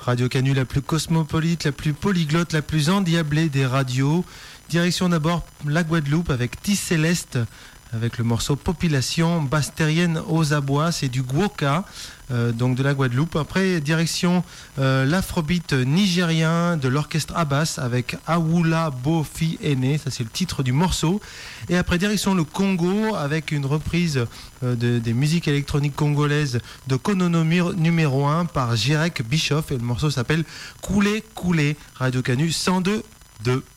Radio Canu, la plus cosmopolite, la plus polyglotte, la plus endiablée des radios. Direction d'abord la Guadeloupe avec Tis Céleste, avec le morceau Population Bastérienne aux Abois, c'est du Gwoka, donc de la Guadeloupe. Après, direction l'afrobeat nigérien de l'orchestre Abbas avec Awula Bofi Ene, ça c'est le titre du morceau. Et après, direction le Congo avec une reprise des musiques électroniques congolaises de Konono numéro 1 par Jirek Bischoff, et le morceau s'appelle Couler Couler. Radio Canu 102.2.